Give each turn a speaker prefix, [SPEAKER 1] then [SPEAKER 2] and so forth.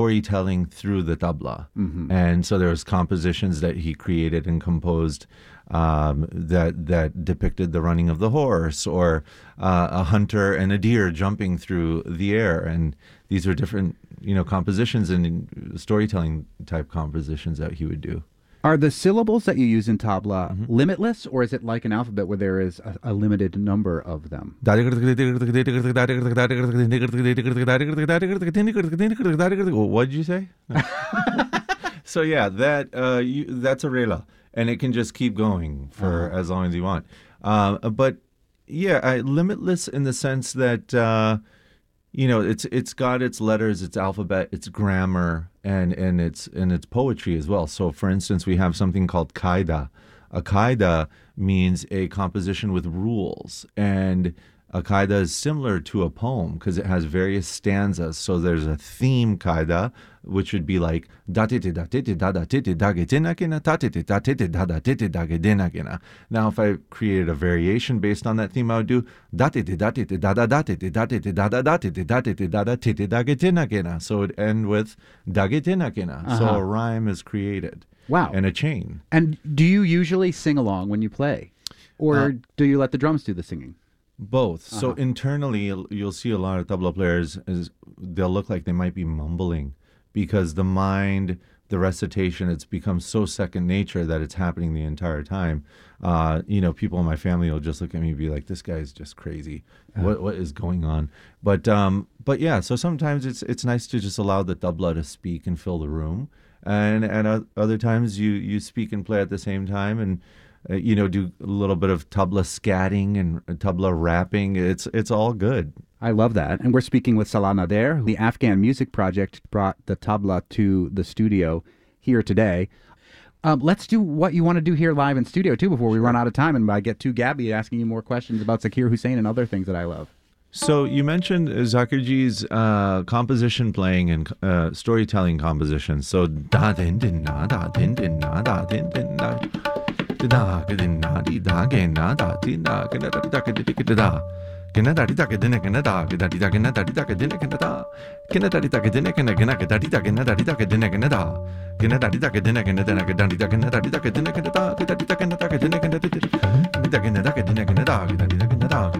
[SPEAKER 1] storytelling through the tabla.
[SPEAKER 2] Mm-hmm.
[SPEAKER 1] And so there was compositions that he created and composed that depicted the running of the horse, or a hunter and a deer jumping through the air. And these are different, compositions and storytelling type compositions that he would do.
[SPEAKER 2] Are the syllables that you use in tabla limitless, or is it like an alphabet where there is a limited number of them?
[SPEAKER 1] What did you say? So yeah, that's a rela, and it can just keep going for as long as you want. But yeah, limitless in the sense that it's got its letters, its alphabet, its grammar, and its poetry as well. So for instance, we have something called qaida. A qaida means a composition with rules, and a qaida is similar to a poem because it has various stanzas. So there's a theme qaida, which would be like now if I created a variation based on that theme, I would do so it would end with so a rhyme is created.
[SPEAKER 2] Wow.
[SPEAKER 1] And a chain.
[SPEAKER 2] And do you usually sing along when you play, or do you let the drums do the singing?
[SPEAKER 1] Both. So internally, you'll see a lot of tabla players, they'll look like they might be mumbling because the mind, the recitation, it's become so second nature that it's happening the entire time. People in my family will just look at me and be like, this guy's just crazy. What is going on? But yeah, so sometimes it's nice to just allow the tabla to speak and fill the room. And other times you speak and play at the same time, and do a little bit of tabla scatting and tabla rapping. It's all good.
[SPEAKER 2] I love that. And we're speaking with Salah Nader. The Afghan Music Project brought the tabla to the studio here today. Let's do what you want to do here live in studio, too, before we run out of time and I get to Gabby asking you more questions about Zakir Hussain and other things that I love.
[SPEAKER 1] So you mentioned Zakirji's composition playing and storytelling compositions. So da din din na da din din na da din din na da din na di da gen na da din na gen da da da da da gena da di da gena gena da da di da gena da di da gena gena da gena da di da gena gena gena da di da gena da di da gena gena da gena da di da gena gena da da di da gena da di da gena gena da da di da gena da gena gena da di da gena da gena da da di da gena da